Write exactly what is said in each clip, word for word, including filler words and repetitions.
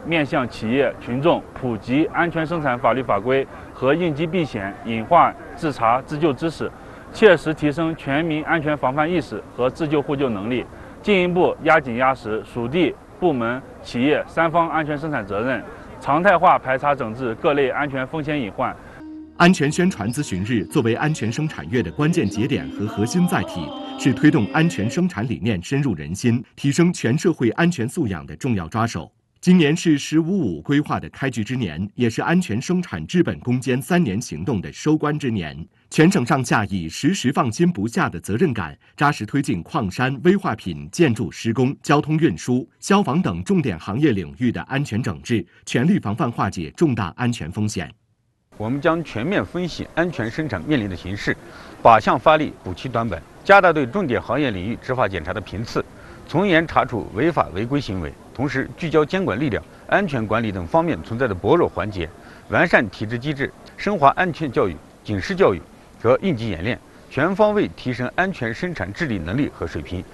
面向企业群众普及安全生产法律法规和应急避险、隐患自查自救知识，切实提升全民安全防范意识和自救互救能力，进一步压紧压实属地、部门、企业三方安全生产责任，常态化排查整治各类安全风险隐患。 安全宣传咨询日作为安全生产月的关键节点和核心载体，是推动安全生产理念深入人心、提升全社会安全素养的重要抓手。今年是“十五五”规划的开局之年，也是安全生产治本攻坚三年行动的收官之年。全省上下以时时放心不下的责任感，扎实推进矿山、危化品、建筑施工、交通运输、消防等重点行业领域的安全整治，全力防范化解重大安全风险。 我们将全面分析安全生产面临的形势，靶向发力，补其短板，加大对重点行业领域执法检查的频次，从严查处违法违规行为，同时聚焦监管力量、安全管理等方面存在的薄弱环节，完善体制机制，深化安全教育、警示教育和应急演练，全方位提升安全生产治理能力和水平。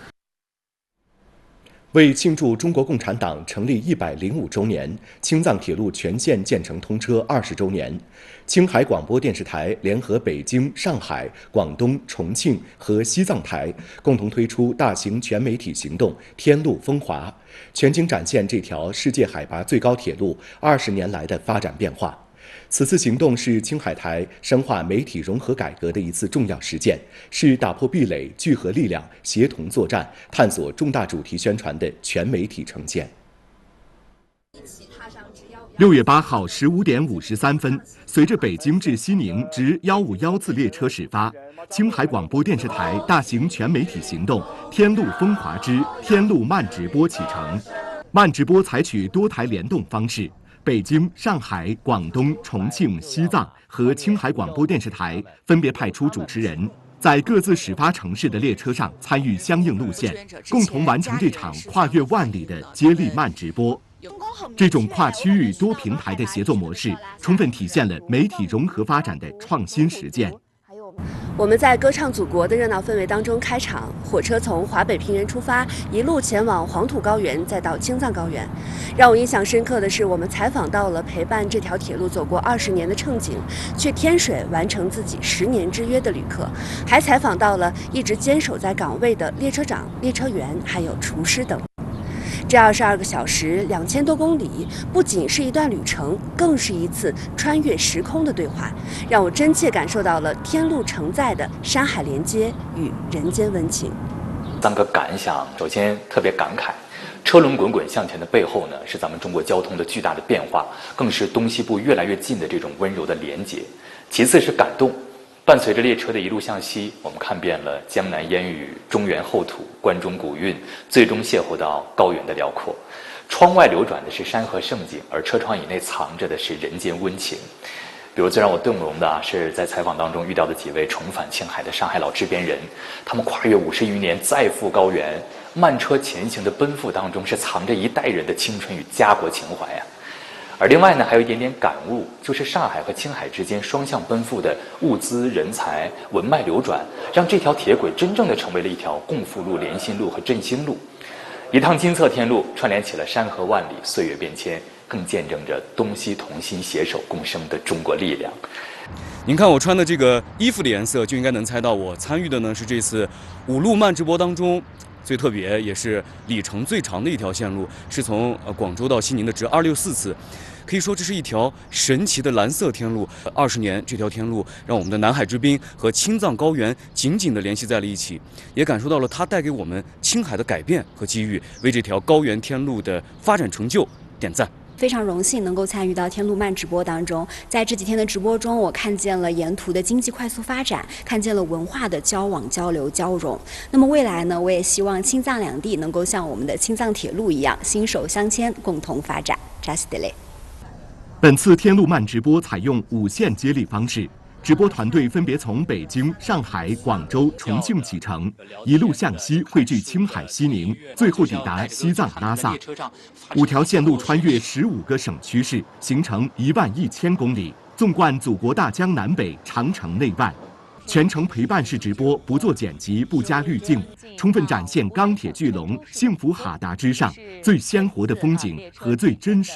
为庆祝中国共产党成立一百零五周年、青藏铁路全线建成通车二十周年，青海广播电视台联合北京、上海、广东、重庆和西藏台，共同推出大型全媒体行动“天路风华”，全景展现这条世界海拔最高铁路二十年来的发展变化。此次行动是青海台深化媒体融合改革的一次重要实践，是打破壁垒、聚合力量、协同作战、探索重大主题宣传的全媒体呈现。六月八号十五点五十三分，随着北京至西宁直一五一次列车始发，青海广播电视台大型全媒体行动“天路风华之天路慢直播”启程。慢直播采取多台联动方式。北京、上海、广东、重庆、西藏和青海广播电视台分别派出主持人，在各自始发城市的列车上参与相应路线，共同完成这场跨越万里的接力慢直播。这种跨区域多平台的协作模式，充分体现了媒体融合发展的创新实践。 我们在歌唱祖国的热闹氛围当中开场，火车从华北平原出发，一路前往黄土高原，再到青藏高原。让我印象深刻的是，我们采访到了陪伴这条铁路走过二十年的乘警，却天水完成自己十年之约的旅客，还采访到了一直坚守在岗位的列车长、列车员，还有厨师等。这二十二个小时，两千多公里，不仅是一段旅程，更是一次穿越时空的对话，让我真切感受到了天路承载的山海连接与人间温情。 三个感想，首先特别感慨，车轮滚滚向前的背后呢，是咱们中国交通的巨大的变化，更是东西部越来越近的这种温柔的连接。其次是感动。伴随着列车的一路向西，我们看遍了江南烟雨、中原厚土、关中古韵，最终邂逅到高原的辽阔。窗外流转的是山河盛景，而车窗以内藏着的是人间温情。比如最让我动容的啊，是在采访当中遇到的几位重返青海的上海老制边人，他们跨越五十余年再赴高原，慢车前行的奔赴当中，是藏着一代人的青春与家国情怀啊。而另外呢，还有一点点感悟，就是上海和青海之间双向奔赴的物资、人才、文脉流转，让这条铁轨真正的成为了一条共富路、联心路和振兴路。一趟金色天路串联起了山河万里、岁月变迁，更见证着东西同心、携手共生的中国力量。 您看我穿的这个衣服的颜色，就应该能猜到我参与的呢是这次五路慢直播当中最特别也是里程最长的一条线路，是从呃广州到西宁的直二六四次。可以说这是一条神奇的蓝色天路。二十年，这条天路让我们的南海之滨和青藏高原紧紧地联系在了一起，也感受到了它带给我们青海的改变和机遇，为这条高原天路的发展成就点赞。 非常荣幸能够参与到天路慢直播当中，在这几天的直播中，我看见了沿途的经济快速发展，看见了文化的交往、交流、交融。那么未来呢，我也希望青藏两地能够像我们的青藏铁路一样，心手相牵，共同发展。Just delay。 本次天路慢直播采用五线接力方式，直播团队分别从北京、上海、广州、重庆启程，一路向西汇聚青海西宁，最后抵达西藏拉萨。五条线路穿越十五个省区市，行程一万一千公里，纵贯祖国大江南北、长城内外。全程陪伴式直播，不做剪辑，不加滤镜，充分展现钢铁巨龙、幸福哈达之上最鲜活的风景和最真实